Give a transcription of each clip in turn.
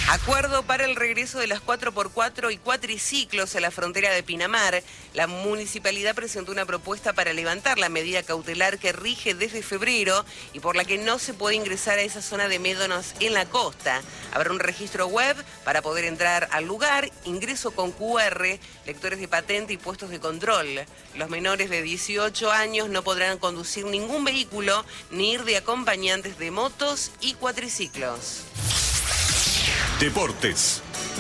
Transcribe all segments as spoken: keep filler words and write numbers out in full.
Acuerdo para el regreso de las cuatro por cuatro y cuatriciclos a la frontera de Pinamar. La municipalidad presentó una propuesta para levantar la medida cautelar que rige desde febrero y por la que no se puede ingresar a esa zona de médanos en la costa. Habrá un registro web para poder entrar al lugar, ingreso con cu erre, lectores de patente y puestos de control. Los menores de dieciocho años no podrán conducir ningún vehículo ni ir de acompañantes de motos y cuatriciclos. Deportes.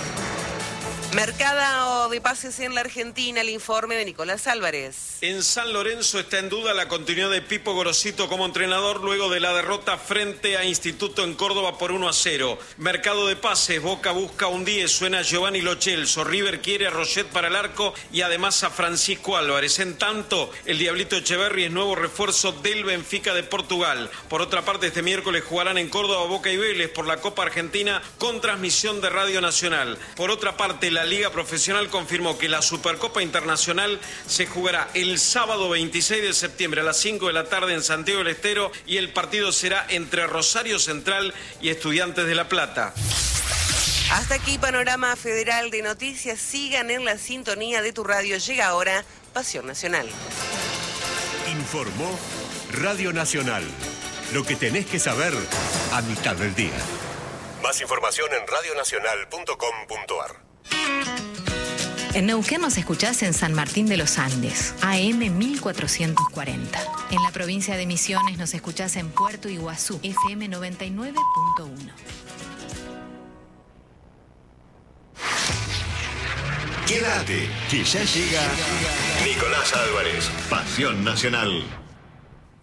Mercado de pases en la Argentina, el informe de Nicolás Álvarez. En San Lorenzo está en duda la continuidad de Pipo Gorosito como entrenador luego de la derrota frente a Instituto en Córdoba por uno a cero. Mercado de pases, Boca busca un diez, suena Giovanni Lo Celso, River quiere a Roget para el arco y además a Francisco Álvarez. En tanto, el Diablito Echeverri es nuevo refuerzo del Benfica de Portugal. Por otra parte, este miércoles jugarán en Córdoba Boca y Vélez por la Copa Argentina con transmisión de Radio Nacional. Por otra parte, la Liga Profesional confirmó que la Supercopa Internacional se jugará el sábado veintiséis de septiembre a las cinco de la tarde en Santiago del Estero y el partido será entre Rosario Central y Estudiantes de La Plata. Hasta aquí Panorama Federal de Noticias. Sigan en la sintonía de tu radio. Llega ahora Pasión Nacional. Informó Radio Nacional. Lo que tenés que saber a mitad del día. Más información en radio nacional punto com punto a r. En Neuquén nos escuchás en San Martín de los Andes, A M mil cuatrocientos cuarenta. En la provincia de Misiones nos escuchás en Puerto Iguazú, F M noventa y nueve punto uno. Quédate, que ya llega Nicolás Álvarez, Pasión Nacional.